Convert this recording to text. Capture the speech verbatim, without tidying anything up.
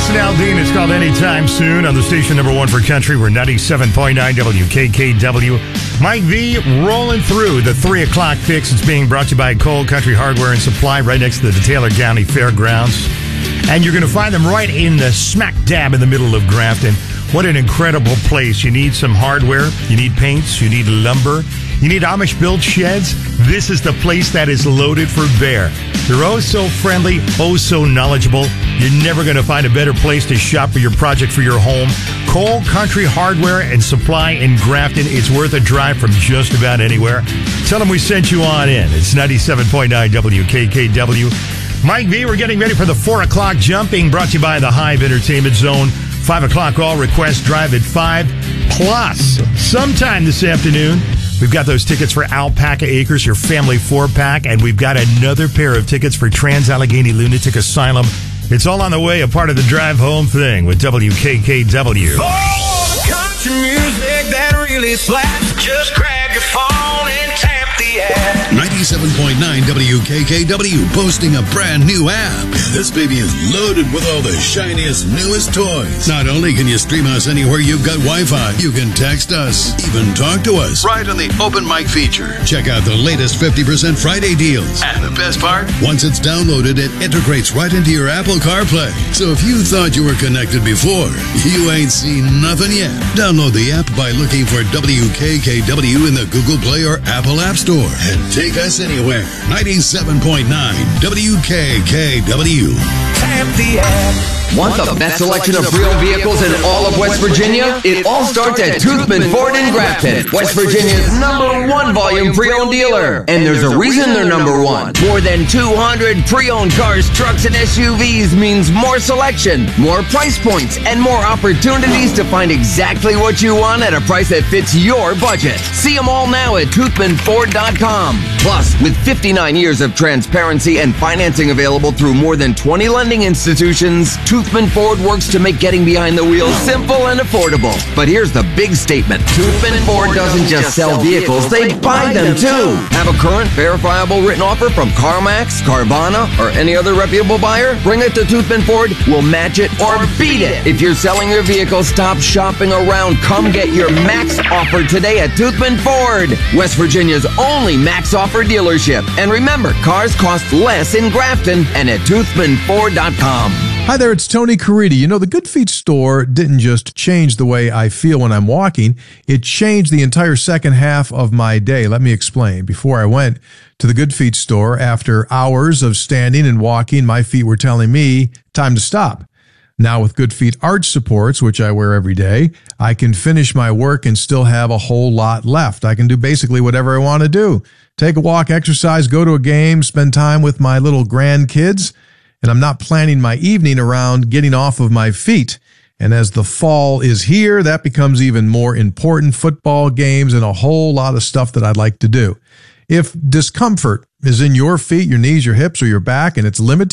Chris and Aldine. It's called Anytime Soon on the station number one for country. We're ninety-seven point nine W K K W. Mike V rolling through the three o'clock fix. It's being brought to you by Cole Country Hardware and Supply right next to the Taylor County Fairgrounds. And you're going to find them right in the smack dab in the middle of Grafton. What an incredible place. You need some hardware. You need paints. You need lumber. You need Amish built sheds. This is the place that is loaded for bear. They're oh so friendly, oh so knowledgeable. You're never going to find a better place to shop for your project for your home. Cole Country Hardware and Supply in Grafton. It's worth a drive from just about anywhere. Tell them we sent you on in. It's ninety-seven point nine W K K W. Mike V, we're getting ready for the four o'clock jumping, brought to you by the Hive Entertainment Zone. five o'clock all requests drive at five. Plus, sometime this afternoon, we've got those tickets for Alpaca Acres, your family four-pack, and we've got another pair of tickets for Trans-Allegheny Lunatic Asylum. It's all on the way, a part of the drive home thing with W K K W. For the country music that really slaps, just grab your phone and tap the app. ninety-seven point nine W K K W posting a brand new app. This baby is loaded with all the shiniest, newest toys. Not only can you stream us anywhere you've got Wi-Fi, you can text us, even talk to us right on the open mic feature. Check out the latest fifty percent Friday deals. And the best part, once it's downloaded, it integrates right into your Apple CarPlay. So if you thought you were connected before, you ain't seen nothing yet. Download the app by looking for W K K W in the Google Play or Apple App Store. And take us anywhere. ninety-seven point nine W K K W. Tap the app. Want the best selection of pre-owned vehicles in all of West Virginia? It all starts at Toothman Ford in Grafton, West Virginia's number one volume pre-owned dealer. And there's a reason they're number one. More than two hundred pre-owned cars, trucks, and S U Vs means more selection, more price points, and more opportunities to find exactly what you want at a price that fits your budget. See them all now at Toothman Ford dot com. Plus, with fifty-nine years of transparency and financing available through more than twenty lending institutions, Toothman Ford works to make getting behind the wheel simple and affordable. But here's the big statement. Toothman Ford doesn't just sell vehicles, they buy them too. Have a current, verifiable written offer from CarMax, Carvana, or any other reputable buyer? Bring it to Toothman Ford. We'll match it or beat it. If you're selling your vehicle, stop shopping around. Come get your max offer today at Toothman Ford, West Virginia's only max offer dealership. And remember, cars cost less in Grafton and at Toothman Ford dot com. Hi there, it's Tony Caridi. You know, the Good Feet store didn't just change the way I feel when I'm walking. It changed the entire second half of my day. Let me explain. Before I went to the Good Feet store, after hours of standing and walking, my feet were telling me, time to stop. Now with Good Feet arch supports, which I wear every day, I can finish my work and still have a whole lot left. I can do basically whatever I want to do. Take a walk, exercise, go to a game, spend time with my little grandkids. And I'm not planning my evening around getting off of my feet. And as the fall is here, that becomes even more important. Football games and a whole lot of stuff that I'd like to do. If discomfort is in your feet, your knees, your hips, or your back, and it's limiting